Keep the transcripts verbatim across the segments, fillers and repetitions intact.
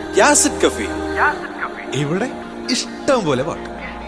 യാസിഡ് കഫി ഇവിടെ ഇഷ്ടം പോലെ പാട്ട്.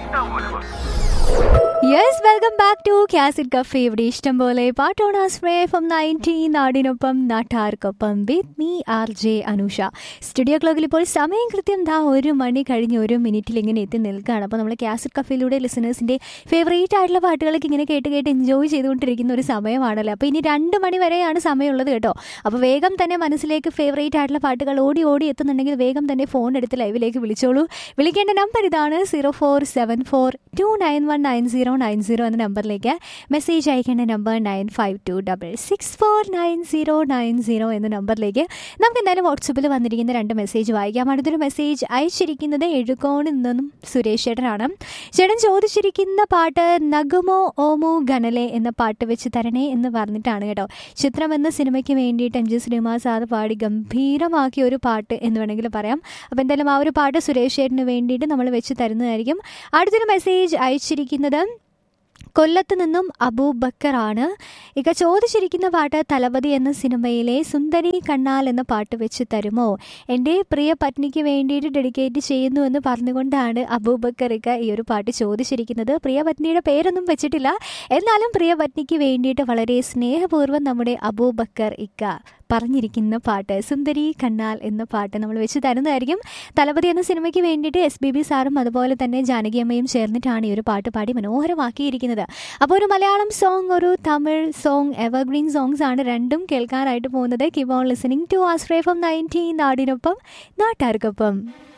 Yes, welcome back to കാസിഡ് cafe. ഇവിടെ ഇഷ്ടം പോലെ പാട്ടോൺ ആസ്പ്രേ ഫ്രം നയൻറ്റീൻ നാടിനൊപ്പം നാട്ടാർക്കൊപ്പം with me R J Anusha. Studio ക്ലോക്കിൽ ഇപ്പോൾ സമയം കൃത്യം ദാ ഒരു മണി കഴിഞ്ഞ് ഒരു മിനിറ്റിൽ ഇങ്ങനെ എത്തി നിൽക്കുകയാണ്. അപ്പോൾ നമ്മൾ കാസിഡ് കഫേയിലൂടെ ലിസണേഴ്സിൻ്റെ ഫേവറേറ്റ് ആയിട്ടുള്ള പാട്ടുകളൊക്കെ ഇങ്ങനെ കേട്ട് കേട്ട് എൻജോയ് ചെയ്തുകൊണ്ടിരിക്കുന്ന ഒരു സമയമാണല്ലോ. അപ്പോൾ ഇനി രണ്ട് മണി വരെയാണ് സമയമുള്ളത് കേട്ടോ. അപ്പോൾ വേഗം തന്നെ മനസ്സിലേക്ക് ഫേവറേറ്റ് ആയിട്ടുള്ള പാട്ടുകൾ ഓടി ഓടി എത്തുന്നുണ്ടെങ്കിൽ വേഗം തന്നെ ഫോൺ എടുത്ത് ലൈവിലേക്ക് വിളിച്ചോളൂ. വിളിക്കേണ്ട നമ്പർ ഇതാണ് zero four seven four to nine one nine zero nine zero എന്ന നമ്പറിലേക്ക്. മെസ്സേജ് അയക്കേണ്ട number nine five to double six four nine zero nine zero എന്ന നമ്പറിലേക്ക്. നമുക്ക് എന്തായാലും വാട്സപ്പിൽ വന്നിരിക്കുന്ന രണ്ട് മെസ്സേജ് വായിക്കാം. അടുത്തൊരു മെസ്സേജ് അയച്ചിരിക്കുന്നത് എഴുകോണിൽ നിന്നും സുരേഷ് ചേട്ടനാണ്. ചേട്ടൻ ചോദിച്ചിരിക്കുന്ന പാട്ട് നഗമോ ഓമോ ഗനലെ എന്ന പാട്ട് വെച്ച് തരണേ എന്ന് പറഞ്ഞിട്ടാണ് കേട്ടോ. ചിത്രം എന്ന സിനിമയ്ക്ക് വേണ്ടിയിട്ട് എം ജി ശ്രീനിവാസ് അത് പാടി ഗംഭീരമാക്കിയ ഒരു പാട്ട് എന്ന് വേണമെങ്കിൽ പറയാം. അപ്പോൾ എന്തായാലും ആ ഒരു പാട്ട് സുരേഷ് ചേട്ടന് വേണ്ടിയിട്ട് നമ്മൾ വെച്ച് തരുന്നതായിരിക്കും. അടുത്തൊരു മെസ്സേജ് അയച്ചിരിക്കുന്നത് കൊല്ലത്ത് നിന്നും അബൂബക്കറാണ്. ഇక ചോദിച്ചിരിക്കുന്ന പാട്ട് തലപതി എന്ന സിനിമയിലെ സുന്ദരി കണ്ണാൽ എന്ന പാട്ട് വെച്ച് തരുമോ, എൻ്റെ പ്രിയ പത്നിക്ക് വേണ്ടിയിട്ട് ഡെഡിക്കേറ്റ് ചെയ്യുന്നു എന്ന് പറഞ്ഞുകൊണ്ടാണ് അബൂബക്കർ ഇക്ക ഈ ഒരു പാട്ട് ചോദിച്ചിരിക്കുന്നത്. പ്രിയ പത്നിയുടെ പേരൊന്നും വെച്ചിട്ടില്ല, എന്നാലും പ്രിയ പത്നിക്ക് വേണ്ടിയിട്ട് വളരെ സ്നേഹപൂർവ്വം നമ്മുടെ അബൂബക്കർ ഇക്ക പറഞ്ഞിരിക്കുന്ന പാട്ട് സുന്ദരി കണ്ണാൽ എന്ന പാട്ട് നമ്മൾ വെച്ച് തരുന്നതായിരിക്കും. തലപതി എന്ന സിനിമയ്ക്ക് വേണ്ടിയിട്ട് എസ് ബി ബി സാറും അതുപോലെ തന്നെ ജാനകിയമ്മയും ചേർന്നിട്ടാണ് ഈ ഒരു പാട്ട് പാടി മനോഹരമാക്കിയിരിക്കുന്നത്. അപ്പോൾ ഒരു മലയാളം സോങ്, ഒരു തമിഴ് സോങ്, എവർഗ്രീൻ സോങ്സ് ആണ് രണ്ടും കേൾക്കാനായിട്ട് പോകുന്നത്. Keep on listening to ആസ്ട്രേ from nineteen നാടിനൊപ്പം നാട്ടാർക്കൊപ്പം.